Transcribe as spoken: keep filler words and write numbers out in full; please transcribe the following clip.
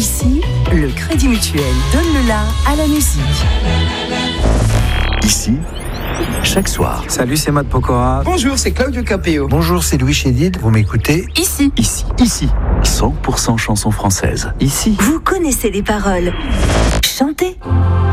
Ici, le Crédit Mutuel donne le la à la musique. Ici, chaque soir. Salut, c'est Matt Pokora. Bonjour, c'est Claudio Capéo. Bonjour, c'est Louis Chédid. Vous m'écoutez? Ici. Ici. Ici. cent pour cent chansons françaises. Ici. Vous connaissez les paroles. Chantez.